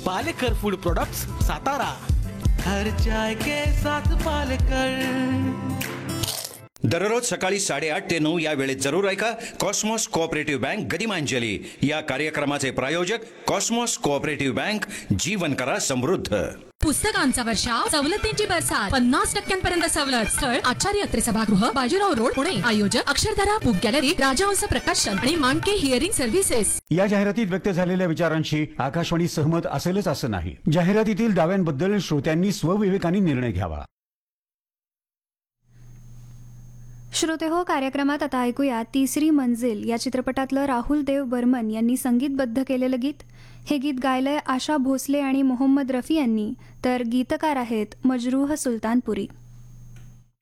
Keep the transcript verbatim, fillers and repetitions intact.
Palekar food products, Satara. हर चाय के साथ पालेकर. दररोज सकाळी साडेआठ ते नऊ या वेळेत जरूर ऐका कॉस्मॉस कोऑपरेटिव्ह बँक गदिमांजली. या कार्यक्रमाचे प्रायोजक कॉस्मॉस कोऑपरेटिव्ह बँक. जीवन करा समृद्ध. पुस्तकांचा वर्षाव, सवलतींची बरसात, पन्नास टक्क्यांपर्यंत सवलत. स्थळ आचार्य अत्रे सभागृह, बाजीराव रोड, पुणे. आयोजक अक्षरधारा बुक गॅलरी, राजहंस प्रकाशन आणि मांडके हिअरिंग सर्व्हिसेस. या जाहिरातीत व्यक्त झालेल्या विचारांशी आकाशवाणी सहमत असेलच असं नाही. जाहिरातीतील दाव्यांबद्दल श्रोत्यांनी स्वविवेकाने निर्णय घ्यावा. श्रोते हो, कार्यक्रमात आता ऐकूया तिसरी मंजिल या चित्रपटातलं राहुल देव बर्मन यांनी संगीतबद्ध केलेलं गीत. हे गीत गायलंय आशा भोसले आणि मोहम्मद रफी यांनी, तर गीतकार आहेत मजरूह सुलतानपुरी.